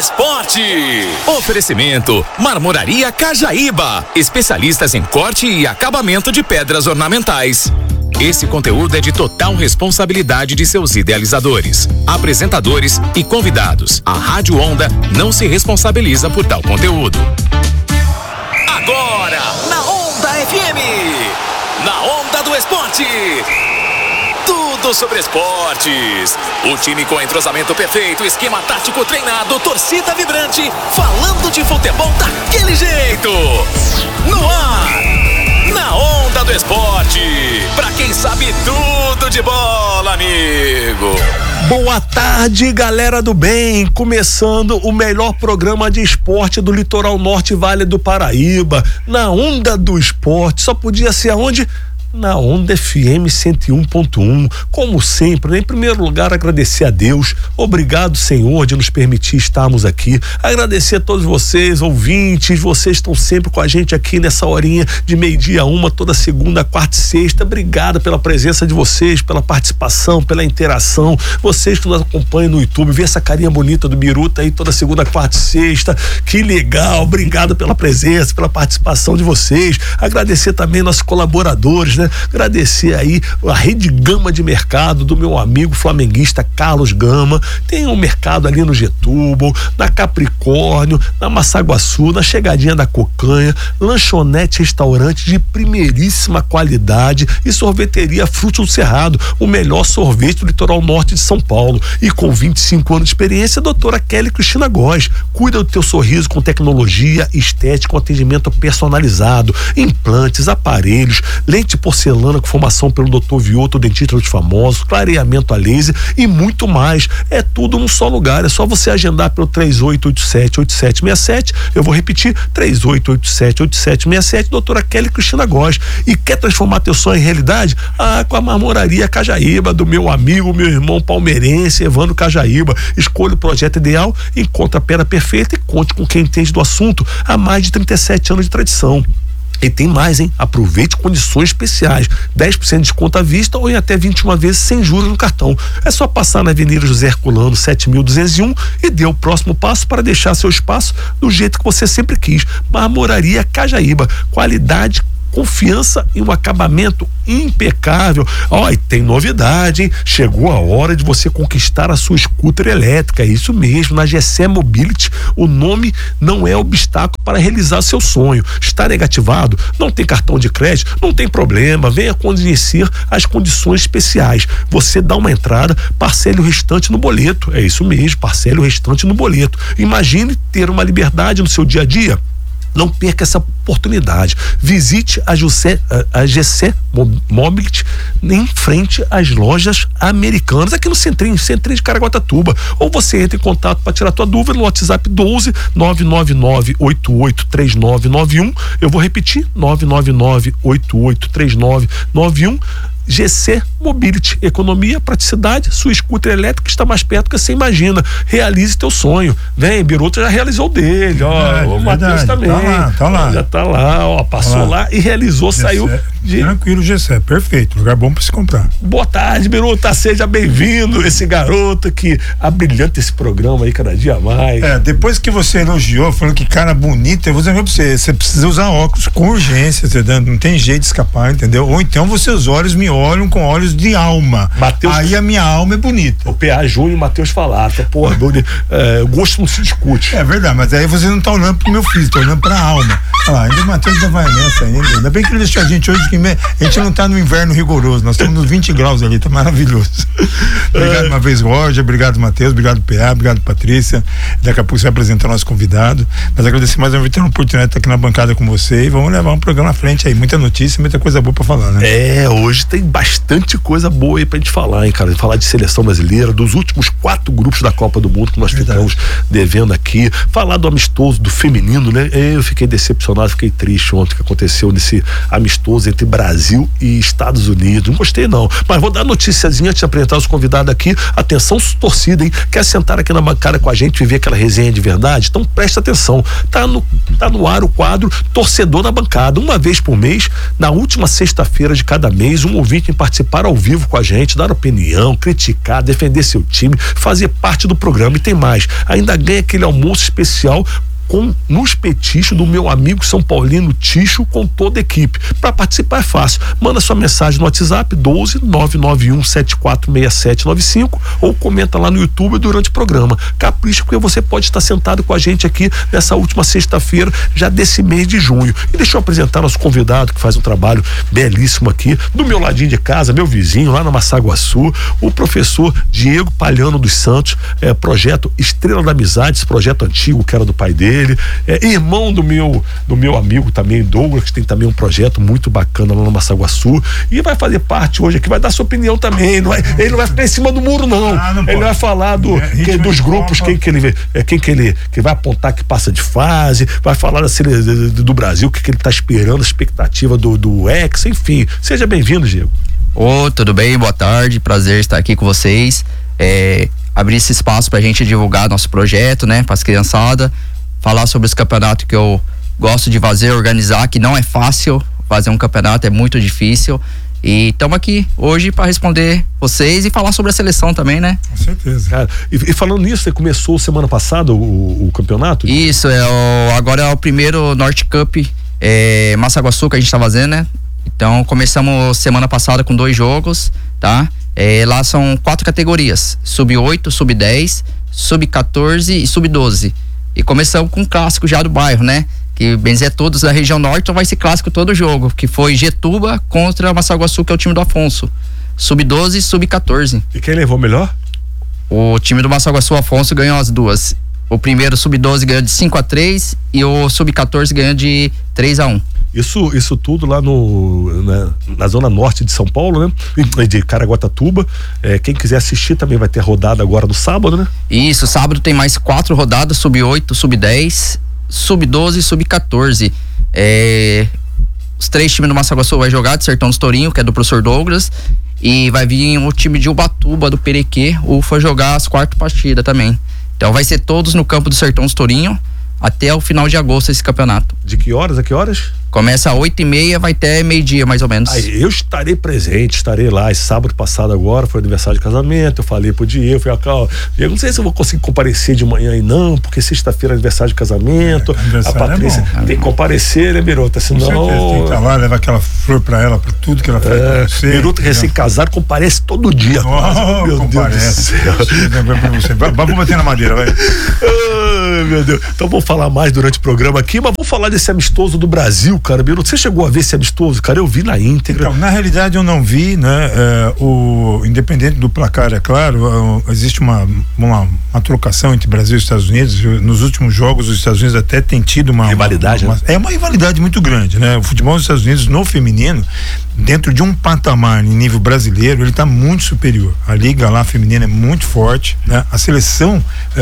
esporte. Oferecimento Marmoraria Cajaíba, especialistas em corte e acabamento de pedras ornamentais. Esse conteúdo é de total responsabilidade de seus idealizadores, apresentadores e convidados. A Rádio Onda não se responsabiliza por tal conteúdo. Agora, na Onda FM, na Onda do Esporte. Tudo sobre esportes. O time com entrosamento perfeito, esquema tático treinado, torcida vibrante, falando de futebol daquele jeito. No ar, na Onda do Esporte. Pra quem sabe tudo de bola, amigo. Boa tarde, galera do bem. Começando o melhor programa de esporte do Litoral Norte e Vale do Paraíba. Na Onda do Esporte. Só podia ser aonde? Na Onda FM 101.1. Como sempre, em primeiro lugar, agradecer a Deus. Obrigado, Senhor, de nos permitir estarmos aqui. Agradecer a todos vocês, ouvintes. Vocês estão sempre com a gente aqui nessa horinha de 12h a 1, toda segunda, quarta e sexta. Obrigado pela presença de vocês, pela participação, pela interação. Vocês que nos acompanham no YouTube, vê essa carinha bonita do Biruta aí toda segunda, quarta e sexta. Que legal. Obrigado pela presença, pela participação de vocês. Agradecer também nossos colaboradores, né? Agradecer aí a Rede Gama de Mercado do meu amigo flamenguista Carlos Gama. Tem um mercado ali no Getúbal, na Capricórnio, na Massaguaçu, na Chegadinha da Cocanha, lanchonete, restaurante de primeiríssima qualidade e sorveteria Frutos do Cerrado, o melhor sorvete do litoral norte de São Paulo. E com 25 anos de experiência, a doutora Kelly Cristina Góes cuida do teu sorriso com tecnologia, estética, com atendimento personalizado, implantes, aparelhos, lente porcelana com formação pelo Dr. Vioto, dentista dos famosos, clareamento a laser e muito mais. É tudo num só lugar. É só você agendar pelo 3887-8767. Eu vou repetir, 3887-8767. Doutora Kelly Cristina Góes. E quer transformar teu sonho em realidade? Com a Marmoraria Cajaíba, do meu amigo, meu irmão palmeirense, Evandro Cajaíba. Escolha o projeto ideal, encontra a pedra perfeita e conte com quem entende do assunto há mais de 37 anos de tradição. E tem mais, hein? Aproveite condições especiais. 10% de desconto à vista ou em até 21 vezes sem juros no cartão. É só passar na Avenida José Herculano 7201 e dê o próximo passo para deixar seu espaço do jeito que você sempre quis. Marmoraria Cajaíba. Qualidade, confiança e um acabamento impecável. E tem novidade, hein? Chegou a hora de você conquistar a sua scooter elétrica. É isso mesmo, na GC Mobility o nome não é obstáculo para realizar seu sonho. Está negativado? Não tem cartão de crédito? Não tem problema, venha conhecer as condições especiais. Você dá uma entrada, parcele o restante no boleto. É isso mesmo, parcele o restante no boleto. Imagine ter uma liberdade no seu dia a dia. Não perca essa oportunidade. Visite a GC Mobility em frente às lojas Americanas, aqui no Centrinho de Caraguatatuba. Ou você entra em contato para tirar tua dúvida no WhatsApp 12 999883991. Eu vou repetir, 999883991. GC Mobility, economia, praticidade, sua scooter elétrica está mais perto que você imagina. Realize teu sonho. Vem, Biruta já realizou o dele, o Matheus também. Tá lá. Já tá lá, passou lá e realizou, GC, saiu de... Tranquilo, GC, perfeito, lugar bom para se comprar. Boa tarde, Biruta, seja bem-vindo, esse garoto que abrilhanta esse programa aí cada dia mais. Depois que você elogiou, falando que cara bonito, eu vou dizer pra você precisa usar óculos com urgência, entendeu? Não tem jeito de escapar, entendeu? Ou então seus olhos me olham com olhos de alma. Mateus, aí a minha alma é bonita. O PA Júnior e o Matheus falaram, gosto não se discute. É verdade, mas aí você não tá olhando pro meu filho, tá olhando pra alma. Ainda o Matheus ainda vai nessa ainda bem que ele deixou a gente hoje, que a gente não tá no inverno rigoroso, nós estamos nos 20 graus ali, tá maravilhoso. Obrigado uma vez, Roger, obrigado, Matheus, obrigado, PA, obrigado, Patrícia. Daqui a pouco você vai apresentar o nosso convidado, mas agradecer mais uma vez ter uma oportunidade de estar aqui na bancada com você e vamos levar um programa à frente aí, muita notícia, muita coisa boa pra falar, né? Hoje tem bastante coisa boa aí pra gente falar, hein, cara? Falar de seleção brasileira, dos últimos 4 grupos da Copa do Mundo que nós ficamos devendo aqui, falar do amistoso, do feminino, né? Eu fiquei decepcionado, fiquei triste ontem que aconteceu nesse amistoso entre Brasil e Estados Unidos. Não gostei não, mas vou dar noticiazinha antes de apresentar os convidados aqui. Atenção, torcida, hein? Quer sentar aqui na bancada com a gente e ver aquela resenha de verdade? Então presta atenção, tá no ar o quadro Torcedor na Bancada. Uma vez por mês, na última sexta-feira de cada mês, um ouvinte em participar ao vivo com a gente, dar opinião, criticar, defender seu time, fazer parte do programa. E tem mais, ainda ganha aquele almoço especial nos petiscos do meu amigo São Paulino Ticho, com toda a equipe. Para participar é fácil, manda sua mensagem no WhatsApp 12-991-746795 ou comenta lá no YouTube durante o programa. Capricha, porque você pode estar sentado com a gente aqui nessa última sexta-feira já desse mês de junho. E deixa eu apresentar nosso convidado, que faz um trabalho belíssimo aqui do meu ladinho de casa, meu vizinho lá na Massaguaçu, o professor Diego Palhano dos Santos, projeto Estrela da Amizade, esse projeto antigo que era do pai dele, irmão do meu amigo também, Douglas, que tem também um projeto muito bacana lá no Massaguaçu, e vai fazer parte hoje aqui, vai dar sua opinião também. Ele não vai ficar em cima do muro, não. Ele vai falar dos grupos, quem que ele vai apontar que passa de fase, vai falar do Brasil, o que ele está esperando, a expectativa do Hexa, enfim. Seja bem-vindo, Diego. Tudo bem? Boa tarde, prazer estar aqui com vocês. Abrir esse espaço pra gente divulgar nosso projeto, né, pras criançadas, falar sobre esse campeonato que eu gosto de fazer, organizar, que não é fácil fazer um campeonato, é muito difícil. E estamos aqui hoje para responder vocês e falar sobre a seleção também, né? Com certeza. Cara, e falando nisso, você começou semana passada o campeonato? Isso, agora é o primeiro Norte Cup Massaguaçu que a gente tá fazendo, né? Então começamos semana passada com 2 jogos, tá? Lá são 4 categorias: sub-8, sub-10, sub-14 e sub-12. E começamos com um clássico já do bairro, né? Que bem dizer, todos da região norte, então vai ser clássico todo jogo, que foi Getuba contra Massaguaçu, que é o time do Afonso. Sub-12 e sub-14. E quem levou melhor? O time do Massaguaçu, Afonso, ganhou as duas. O primeiro sub-12 ganhou de 5-3 e o sub-14 ganhou de 3-1. Isso tudo lá na zona norte de São Paulo, né? De Caraguatatuba. Quem quiser assistir também vai ter rodada agora no sábado, né? Isso, sábado tem mais 4 rodadas, sub-8, sub-10, sub-12 e sub-14. Os 3 times do Massaguaçu vai jogar, de Sertão dos Tourinho, que é do professor Douglas, e vai vir o time de Ubatuba, do Perequê, foi jogar as 4 partidas também. Então vai ser todos no campo do Sertão dos Tourinho até o final de agosto esse campeonato. De que horas a que horas? Começa às 8h30, vai até meio-dia, mais ou menos. Eu estarei presente, estarei lá. Esse sábado passado agora foi aniversário de casamento. Eu falei pro Diego, Diego, não sei se eu vou conseguir comparecer de manhã aí não, porque sexta-feira é aniversário de casamento. A Patrícia tem que comparecer, né, Biruta? Senão. Com certeza, tem que estar lá, levar aquela flor pra ela, por tudo que ela faz pra você. Biruta, recém-casado, comparece todo dia. Meu comparece. Deus do céu. Vamos bater na madeira, vai. Meu Deus. Então vamos falar mais durante o programa aqui, mas vamos falar desse amistoso do Brasil, cara. Biruta, você chegou a ver esse amistoso? Cara, eu vi na íntegra. Então, na realidade eu não vi, né? Independente do placar, é claro, existe uma trocação entre Brasil e Estados Unidos. Nos últimos jogos os Estados Unidos até tem tido uma rivalidade, né? É uma rivalidade muito grande, né? O futebol dos Estados Unidos no feminino, dentro de um patamar em nível brasileiro, ele está muito superior. A liga lá feminina é muito forte, né? A seleção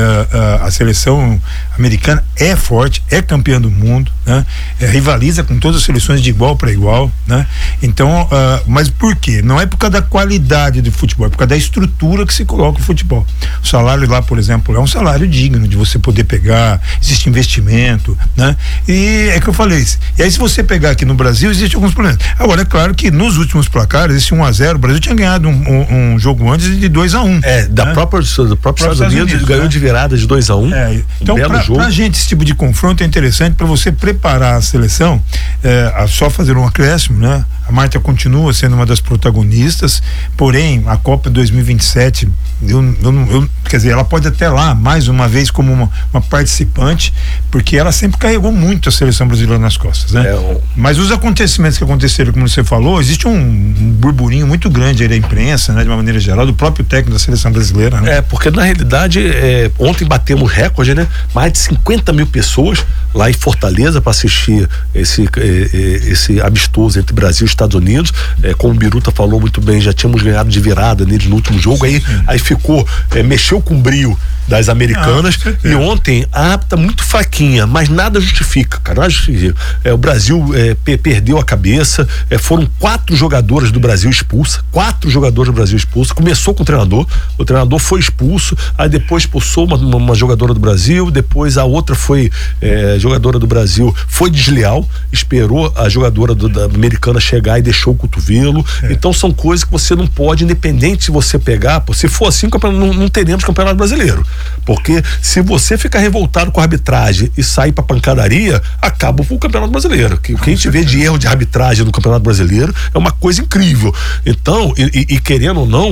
americana é forte, é campeã do mundo, né? Rivaliza com todas as seleções de igual para igual, né? Então, mas por quê? Não é por causa da qualidade do futebol, é por causa da estrutura que se coloca o futebol. O salário lá, por exemplo, é um salário digno de você poder pegar, existe investimento, né? E é que eu falei, e aí se você pegar aqui no Brasil, existe alguns problemas. Agora, é claro que nos últimos placares, esse 1-0, o Brasil tinha ganhado um jogo antes de 2-1. Do próprio Estados Unidos ganhou, né? De virada de 2-1. Então, pra gente, esse tipo de confronto é interessante para você preparar a seleção, só fazer um acréscimo, né? A Marta continua sendo uma das protagonistas, porém, a Copa 2027, quer dizer, ela pode até lá, mais uma vez, como uma participante, porque ela sempre carregou muito a seleção brasileira nas costas, né? Mas os acontecimentos que aconteceram, como você falou, existe um burburinho muito grande aí da imprensa, né? De uma maneira geral, do próprio técnico da seleção brasileira, né? Porque na realidade, ontem batemos recorde, né? Mais de 50 mil pessoas lá em Fortaleza para assistir esse amistoso entre Brasil e Estados Unidos. Como o Biruta falou muito bem, já tínhamos ganhado de virada neles no último jogo. Aí ficou, mexeu com o brio das Americanas. E ontem a árbitra muito fraquinha, mas nada justifica, cara. Nada justifica. O Brasil perdeu a cabeça. Foram 4 jogadoras do Brasil expulsas. 4 jogadoras do Brasil expulsas. Começou com o treinador foi expulso, aí depois expulsou uma jogadora do Brasil, depois a outra foi jogadora do Brasil, foi desleal, esperou a jogadora da Americana chegar e deixou o cotovelo. Então são coisas que você não pode, independente se você pegar, se for assim, não teremos campeonato brasileiro, porque se você ficar revoltado com a arbitragem e sair pra pancadaria, acaba o campeonato brasileiro. O que a gente vê de erro de arbitragem no campeonato brasileiro é uma coisa incrível. Então, e querendo ou não,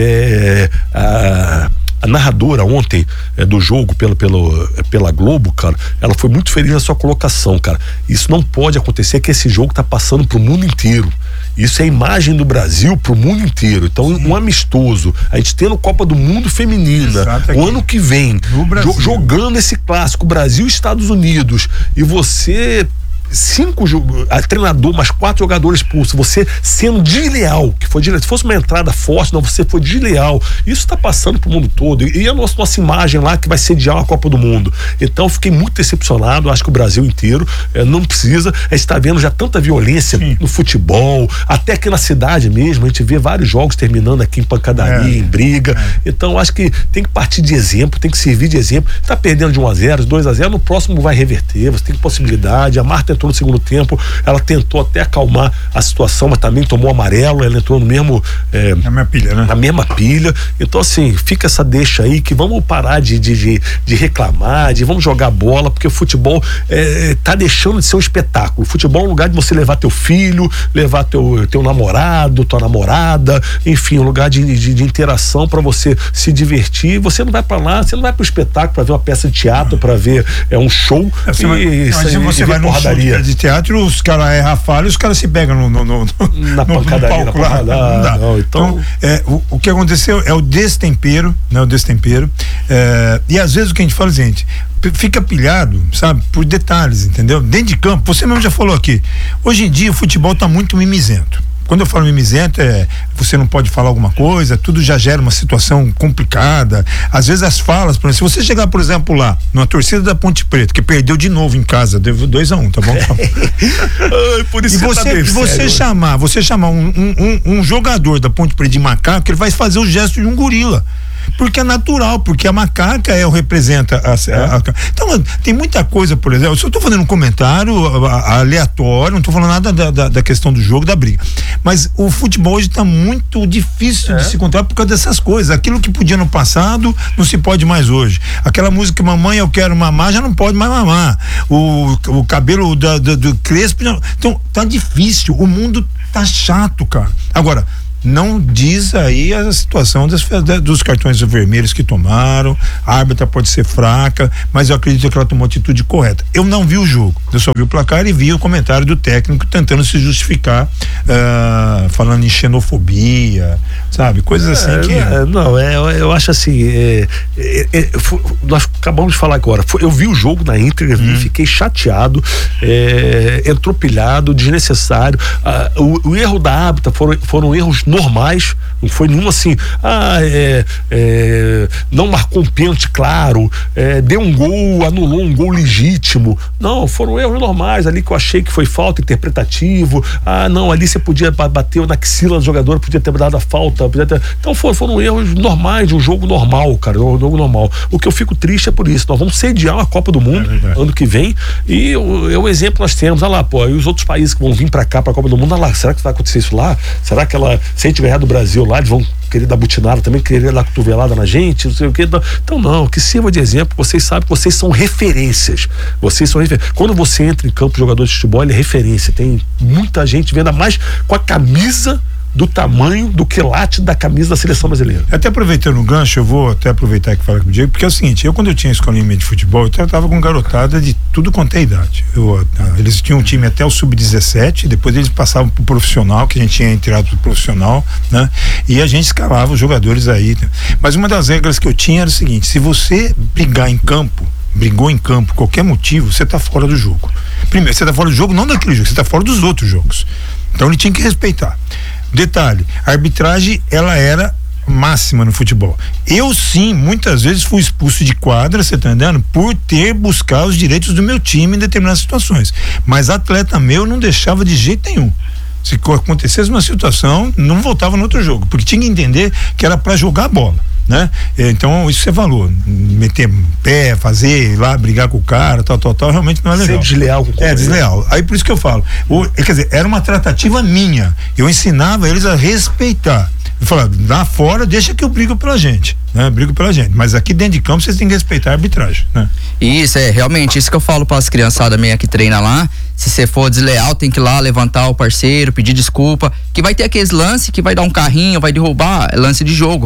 a narradora ontem do jogo pela Globo, cara, ela foi muito feliz na sua colocação, cara. Isso não pode acontecer, que esse jogo tá passando pro mundo inteiro. Isso é a imagem do Brasil pro mundo inteiro. Então, um amistoso, a gente tendo Copa do Mundo feminina, o ano que vem, jogando esse clássico Brasil e Estados Unidos, e você 5 treinador, mais 4 jogadores expulsos, você sendo desleal, que foi desleal. Se fosse uma entrada forte, não, você foi desleal. Isso está passando pro mundo todo, e a nossa imagem lá que vai sediar a Copa do Mundo. Então fiquei muito decepcionado. Acho que o Brasil inteiro não precisa. A gente está vendo já tanta violência no futebol, até aqui na cidade mesmo, a gente vê vários jogos terminando aqui em pancadaria, em briga. Então acho que tem que partir de exemplo, tem que servir de exemplo. Tá perdendo de 1-0, 2-0, no próximo vai reverter, você tem possibilidade. A Marta entrou no segundo tempo, ela tentou até acalmar a situação, mas também tomou amarelo, ela entrou no mesmo na mesma pilha, né? Na mesma pilha. Então assim, fica essa deixa aí, que vamos parar de reclamar, vamos jogar bola, porque o futebol tá deixando de ser um espetáculo. O futebol é um lugar de você levar teu filho, levar teu namorado, tua namorada, enfim, um lugar de interação para você se divertir. Você não vai para lá, você não vai pro espetáculo para ver uma peça de teatro, para ver um show. Você vai num show de teatro, os caras erram a falha e os caras se pegam na pancadaria, palco lá. Não, então o que aconteceu é o destempero, né? O destempero. E às vezes o que a gente fala, gente, fica pilhado, sabe, por detalhes, entendeu? Dentro de campo, você mesmo já falou aqui, hoje em dia o futebol tá muito mimizento. Quando eu falo mimizento, você não pode falar alguma coisa, tudo já gera uma situação complicada. Às vezes as falas, por exemplo, se você chegar, por exemplo, lá, numa torcida da Ponte Preta, que perdeu de novo em casa, deu 2-1, tá bom? Por isso você chamar um jogador da Ponte Preta de macaco, ele vai fazer o gesto de um gorila. Porque é natural, porque a macaca representa então tem muita coisa, por exemplo, se eu tô fazendo um comentário aleatório, não tô falando nada da questão do jogo, da briga, mas o futebol hoje tá muito difícil de se controlar por causa dessas coisas. Aquilo que podia no passado não se pode mais hoje. Aquela música Mamãe Eu Quero Mamar já não pode mais mamar. O cabelo do crespo então tá difícil, o mundo tá chato, cara. Agora, não diz aí a situação dos cartões vermelhos que tomaram. A árbitra pode ser fraca, mas eu acredito que ela tomou a atitude correta. Eu não vi o jogo, eu só vi o placar e vi o comentário do técnico tentando se justificar, falando em xenofobia, sabe, coisas assim que... eu acho assim, nós acabamos de falar agora, eu vi o jogo na íntegra, fiquei chateado, entrou pilhado, desnecessário. O erro da árbitra foram erros normais, não foi nenhum assim, não marcou um pênalti claro, deu um gol, anulou um gol legítimo. Não, foram erros normais ali que eu achei que foi falta, interpretativo. Não, ali você podia bater na axila do jogador, podia ter dado a falta, então foram erros normais de um jogo normal, cara, um jogo normal. O que eu fico triste é por isso. Nós vamos sediar a Copa do Mundo ano que vem, e o exemplo nós temos, olha lá, e os outros países que vão vir pra cá, pra Copa do Mundo, olha lá, será que vai acontecer isso lá? Será que se a gente ganhar do Brasil lá, eles vão querer dar butinada também, querer dar cotovelada na gente, não sei o que. Então não, que sirva de exemplo. Vocês sabem que vocês são referências. Quando você entra em campo, jogador de futebol, ele é referência. Tem muita gente vendo, mais com a camisa do tamanho do quilate da camisa da seleção brasileira. Até aproveitando o gancho, eu vou até aproveitar que fala com o Diego, porque é o seguinte, quando eu tinha escolinha de futebol, eu tratava com garotada de tudo quanto é idade. Eles tinham um time até o sub-17, depois eles passavam pro profissional, que a gente tinha entrado pro profissional, né? E a gente escalava os jogadores aí. Mas uma das regras que eu tinha era o seguinte: se você brigou em campo, qualquer motivo, você tá fora do jogo. Primeiro, você tá fora do jogo, não daquele jogo, você tá fora dos outros jogos. Então ele tinha que respeitar. Detalhe, a arbitragem, ela era máxima no futebol. Eu sim, muitas vezes fui expulso de quadra, você tá entendendo? Por ter buscar os direitos do meu time em determinadas situações. Mas atleta meu não deixava de jeito nenhum. Se acontecesse uma situação, não voltava no outro jogo, porque tinha que entender que era para jogar a bola, né? Então isso é valor, meter pé, fazer, ir lá brigar com o cara, tal, realmente não é legal. Ser desleal com o companheiro. Desleal. Aí por isso que eu falo, quer dizer, era uma tratativa minha, eu ensinava eles a respeitar. Eu falava, lá fora deixa que eu brigo pela gente, né? Brigo pela gente, mas aqui dentro de campo vocês têm que respeitar a arbitragem, né? Isso, realmente, isso que eu falo para as criançadas meia que treina lá, se você for desleal, tem que ir lá levantar o parceiro, pedir desculpa, que vai ter aqueles lances que vai dar um carrinho, vai derrubar, lance de jogo.